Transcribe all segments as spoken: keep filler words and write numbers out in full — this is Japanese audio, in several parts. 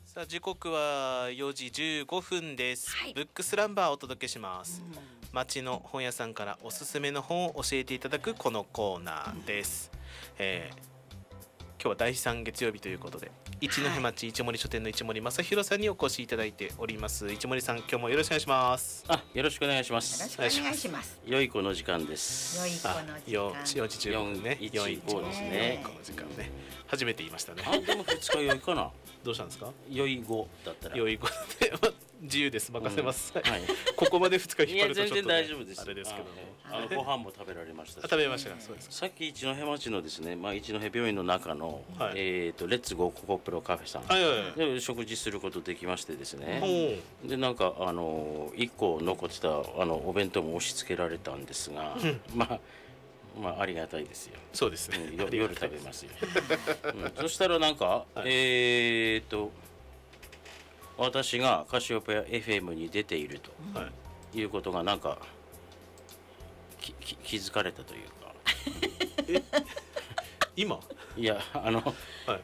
さあ時刻はよじじゅうごふんです、 はい、 ブックスランバーをお届けします、うん、街の本屋さんからおすすめの本を教えていただくこのコーナーです、うんえー、今日はだいさん月曜日ということで一戸町一森書店の一森正弘さんにお越しいただいております。一森さん、今日もよろしくお願いします。 あ、よろしくお願いします。 よろしくお願いします。 良い子の時間です。 良い子の時間。 よじじゅうごふんね。 よんじゅうごですね。 この時間ね。初めて言いましたね。 あ、でもふつか良いかな。 どうしたんですか？ 良い子だったら。 良い子で自由です。任せます。 うんはい、 ここまでふつか引っ張るとちょっと、ね、 全然大丈夫です。 あれですけども。 あのご飯も食べられましたし。 食べましたか。そうです。 さっき一戸町のですね、まあ一戸病院の中の、はい、えっとレッツゴーココプロカフェさん。 はいはいはい、 で食事することできましてですね、でなんかあのいっこ残ってたあのお弁当も押し付けられたんですが、まあまあありがたいですよ。 そうですね、 うん、夜食べますよ、うん、そしたらなんか、はい、えー、っと私がカシオペア エフエム に出ていると、はい、いうことがなんかきき気づかれたというかえ今いやあの、はい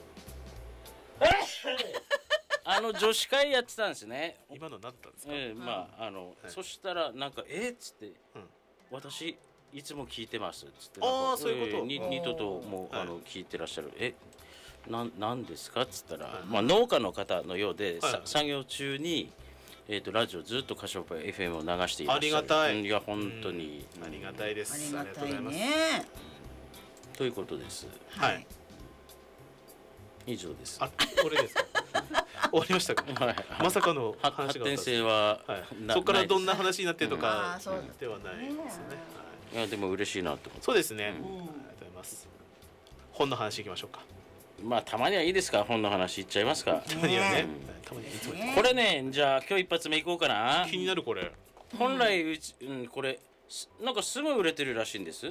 あの女子会やってたんですね。 今のなったんですか？ えー、まああの、はい、そしたらなんかえっつって、うん、私いつも聞いてますっつって、 ああそういうこと、 えー、にニトともあの、はい、聞いてらっしゃる。えななんですかっつったら、 はい、 まあ農家の方のようで、はい、作業中にえっ、ー、とラジオずっとカシオペア エフエム を流していらっしゃる。 ありがたい。 いや本当に、 うん、ありがたいです。 ありがたいね。 ありがとうございます。 ということです。 はい。 以上です。 あ、これですか。終わりましたか。はい、まさかの話が発展性は、 はい、そこからどんな話になってるとかではないですね。 いやでも嬉しいなと思って。 そうですね。うん、ありがとうございます。本の話いきましょうか。 まあたまにはいいですか、本の話いっちゃいますか。 たまにはね。たまにはいつもこれね、じゃあ今日一発目いこうかな。 気になるこれ。 本来うち、うん、これなんかすごい売れてるらしいんです。うん。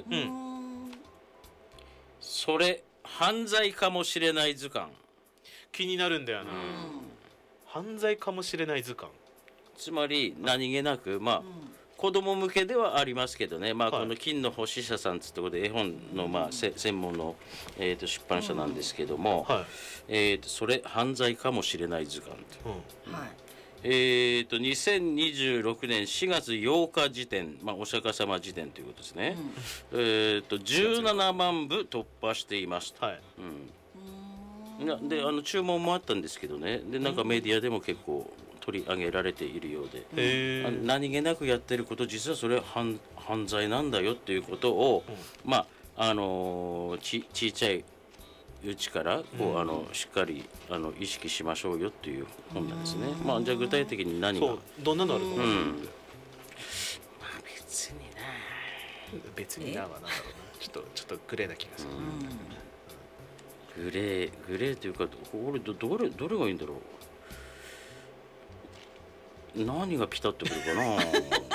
それ犯罪かもしれない図鑑。 気になるんだよな。犯罪かもしれない図鑑。 つまり何気なくまあ、うん、子供向けではありますけどね、まあ、この金の星社さんつってことで絵本のまあ専門の、えー、と出版社なんですけども、はい、えー、とそれ犯罪かもしれない図鑑って、うん、はい、えー、とにせんにじゅうろくねんしがつようか時点、まあ、お釈迦様時点ということですね、うん、えー、とじゅうななまんぶ突破していますと、はい、うん、であの注文もあったんですけどね、でなんかメディアでも結構取り上げられているようで、うん、何気なくやってること、実はそれは 犯, 犯罪なんだよっていうことを、うん、まああのー、ちちいちゃいうちからこう、うん、あのしっかりあの意識しましょうよっていう本なんですね。まあじゃあ具体的に何がどんなのあるの？うん、まあ別にな別になはなんだろうな、ちょっとちょっとグレーな気がする。 うん、グレーグレーというか、これ ど, どれどれがいいんだろう。何がピタッとくるかな。